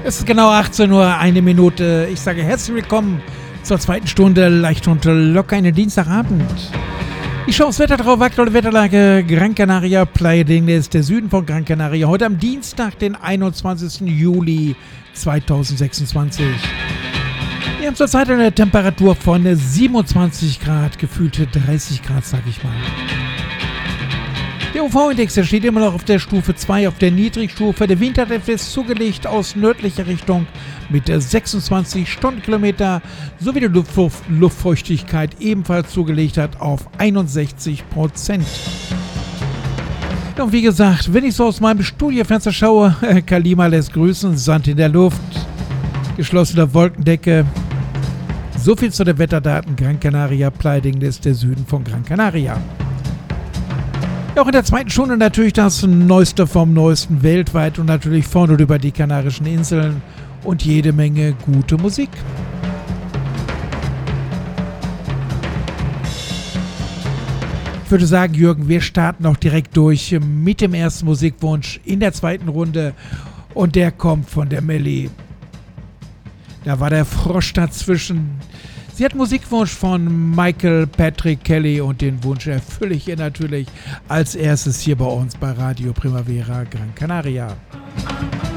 Es ist genau 18 Uhr, 1 Minute. Ich sage herzlich willkommen zur zweiten Stunde, leicht und locker einen Dienstagabend. Ich schaue aufs Wetter drauf, aktuelle Wetterlage, Gran Canaria, Playa del Carmen ist der Süden von Gran Canaria. Heute am Dienstag, den 21. Juli 2026. Wir haben zurzeit eine Temperatur von 27 Grad, gefühlte 30 Grad, sag ich mal. Der UV-Index, der steht immer noch auf der Stufe 2, auf der Niedrigstufe. Der Wind hat etwas zugelegt aus nördlicher Richtung mit 26 Stundenkilometer, sowie die Luftfeuchtigkeit ebenfalls zugelegt hat auf 61%. Und wie gesagt, wenn ich so aus meinem Studiofenster schaue, Kalima lässt grüßen, Sand in der Luft, geschlossene Wolkendecke. So viel zu den Wetterdaten Gran Canaria, Playa del Carmen ist der Süden von Gran Canaria. Auch in der zweiten Stunde natürlich das Neueste vom Neuesten weltweit und natürlich vorne und über die Kanarischen Inseln und jede Menge gute Musik. Ich würde sagen, Jürgen, wir starten auch direkt durch mit dem ersten Musikwunsch in der zweiten Runde und der kommt von der Melli. Da war der Frosch dazwischen. Sie hat Musikwunsch von Michael Patrick Kelly und den Wunsch erfülle ich ihr natürlich als erstes hier bei uns bei Radio Primavera Gran Canaria.